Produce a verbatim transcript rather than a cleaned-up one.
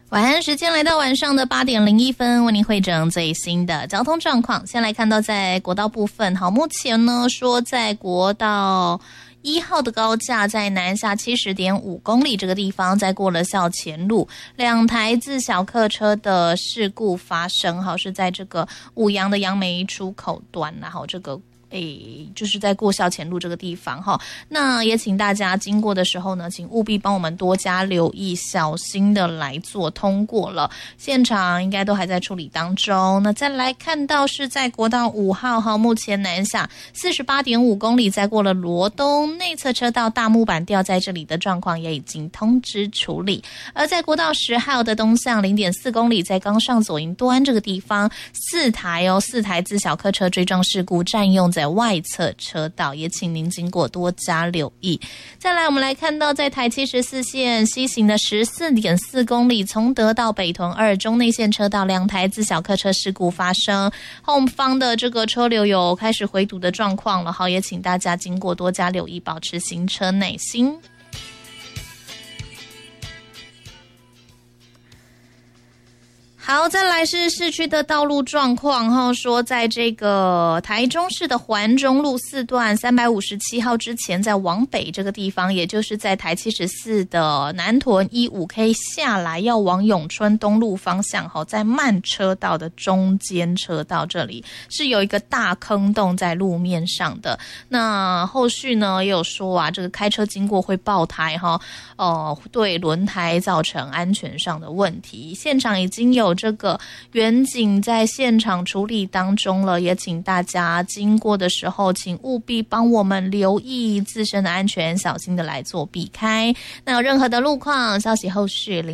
晚安时间来到晚上的八点零一分，为您汇整最新的交通状况。先来看到在国道部分，好，目前呢说在国道一号的高架在南下七十点五公里这个地方，在过了校前路，两台自小客车的事故发生，好，是在这个五杨的杨梅出口端，然后这个诶，就是在过校前路这个地方哈，那也请大家经过的时候呢，请务必帮我们多加留意，小心的来做通过了。现场应该都还在处理当中。那再来看到是在国道五号哈，目前南下四十八点五公里，在过了罗东内侧车道大木板掉在这里的状况也已经通知处理。而在国道十号的东向零点四公里，在刚上左营端这个地方，四台哦，四台自小客车追撞事故占用在在外侧车道，也请您经过多加留意。再来我们来看到在台七十四线西行的 十四点四公里，从德到北屯二中内线车道两台自小客车事故发生，后方的这个车流有开始回堵的状况了，好，也请大家经过多加留意，保持行车耐心。好，再来是市区的道路状况哈，说在这个台中市的环中路四段三百五十七号之前，在往北这个地方，也就是在台七十四的南屯一五 K 下来要往永春东路方向哈，在慢车道的中间车道这里是有一个大坑洞在路面上的。那后续呢也有说啊，这个开车经过会爆胎哈，呃，对轮胎造成安全上的问题。现场已经有这个远警在现场处理当中了，也请大家经过的时候，请务必帮我们留意自身的安全，小心的来做避开。那有任何的路况消息后续